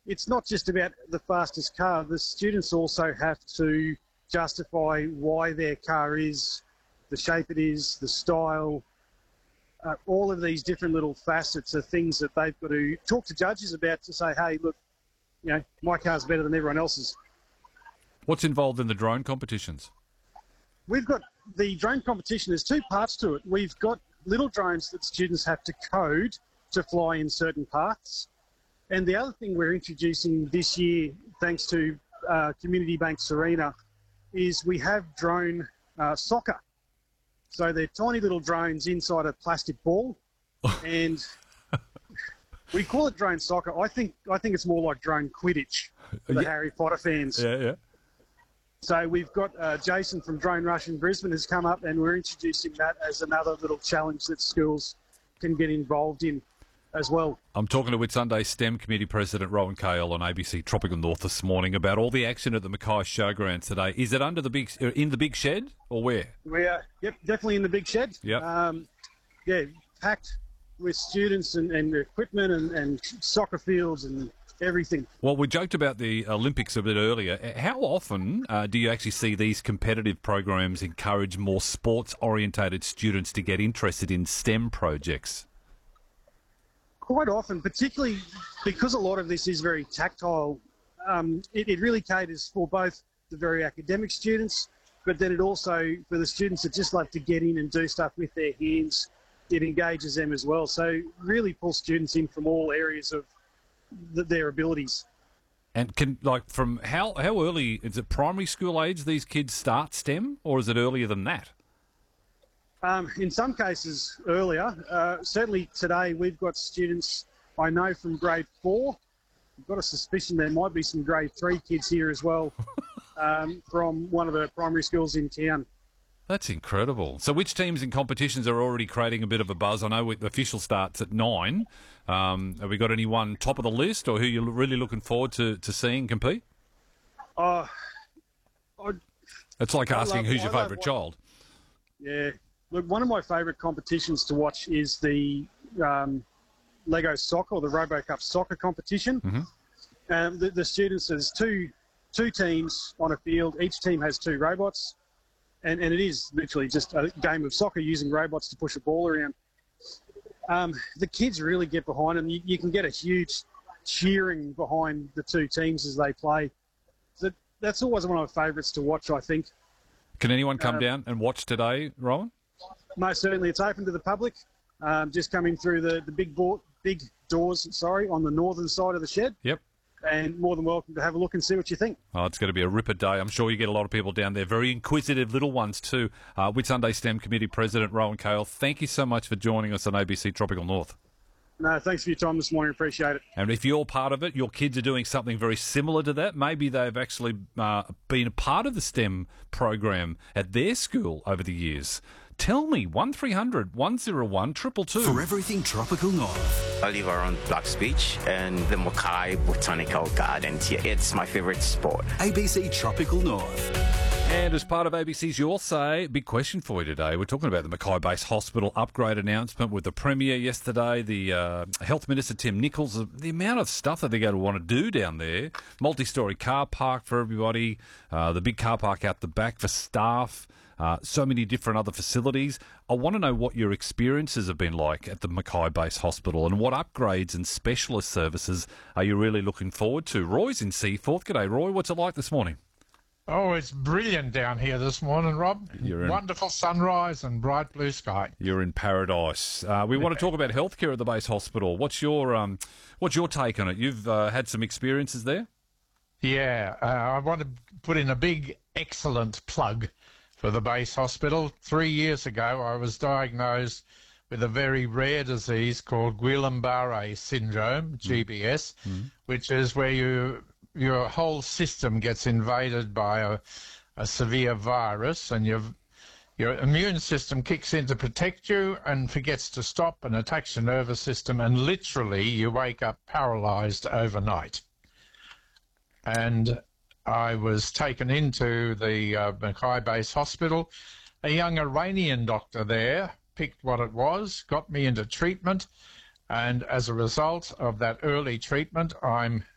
it's not just about the fastest car. The students also have to justify why their car is, the shape it is, the style. All of these different little facets are things that they've got to talk to judges about to say, hey, look, my car's better than everyone else's. What's involved in the drone competitions? We've got the drone competition. There's two parts to it. We've got little drones that students have to code to fly in certain parts. And the other thing we're introducing this year, thanks to Community Bank Serena, is we have drone soccer. So they're tiny little drones inside a plastic ball, and we call it drone soccer. I think it's more like drone Quidditch for the Harry Potter fans. Yeah. So we've got Jason from Drone Rush in Brisbane has come up, and we're introducing that as another little challenge that schools can get involved in as well. I'm talking to Whitsunday STEM Committee President Rowan Cale on ABC Tropical North this morning about all the action at the Mackay Showgrounds today. Is it in the big shed or where? We are, definitely in the big shed. Yep. Packed with students and equipment and soccer fields and everything. Well, we joked about the Olympics a bit earlier. How often do you actually see these competitive programs encourage more sports-orientated students to get interested in STEM projects? Quite often, particularly because a lot of this is very tactile. It really caters for both the very academic students, but then it also, for the students that just love to get in and do stuff with their hands, it engages them as well. So really pulls students in from all areas of their abilities. And from how early, is it primary school age these kids start STEM, or is it earlier than that? In some cases earlier. Certainly today we've got students I know from grade 4. I've got a suspicion there might be some grade 3 kids here as well from one of the primary schools in town. That's incredible. So which teams and competitions are already creating a bit of a buzz? I know the official starts at 9. Have we got anyone top of the list, or who you're really looking forward to seeing compete? It's like asking who's your favourite child. Yeah. Look, one of my favourite competitions to watch is the Lego soccer, or the RoboCup soccer competition. Mm-hmm. The students, there's two teams on a field. Each team has 2 robots, and it is literally just a game of soccer using robots to push a ball around. The kids really get behind them. You can get a huge cheering behind the 2 teams as they play. So that's always one of my favourites to watch, I think. Can anyone come down and watch today, Rowan? Most certainly. It's open to the public. Just coming through the big doors, on the northern side of the shed. Yep. And more than welcome to have a look and see what you think. Oh, it's going to be a ripper day. I'm sure you get a lot of people down there, very inquisitive little ones too. Whitsunday STEM Committee President Rowan Cale, thank you so much for joining us on ABC Tropical North. No, thanks for your time this morning. Appreciate it. And if you're part of it, your kids are doing something very similar to that. Maybe they've actually been a part of the STEM program at their school over the years. Tell me, 1300 101 222. For everything Tropical North. I live around Blacks Beach and the Mackay Botanical Gardens. Yeah, it's my favourite spot. ABC Tropical North. And as part of ABC's Your Say, big question for you today. We're talking about the Mackay Base Hospital upgrade announcement with the Premier yesterday, the Health Minister Tim Nicholls, the amount of stuff that they're going to want to do down there. Multi-storey car park for everybody, the big car park out the back for staff, so many different other facilities. I want to know what your experiences have been like at the Mackay Base Hospital and what upgrades and specialist services are you really looking forward to. Roy's in Seaforth. G'day, Roy. What's it like this morning? Oh, it's brilliant down here this morning, Rob. Wonderful sunrise and bright blue sky. You're in paradise. We want to talk about healthcare at the base hospital. What's your take on it? You've had some experiences there? Yeah, I want to put in a big, excellent plug for the base hospital. 3 years ago, I was diagnosed with a very rare disease called Guillain-Barré syndrome, GBS, which is where your whole system gets invaded by a severe virus, and your immune system kicks in to protect you and forgets to stop and attacks your nervous system, and literally you wake up paralysed overnight. And I was taken into the Mackay Base Hospital. A young Iranian doctor there picked what it was, got me into treatment, and as a result of that early treatment, I'm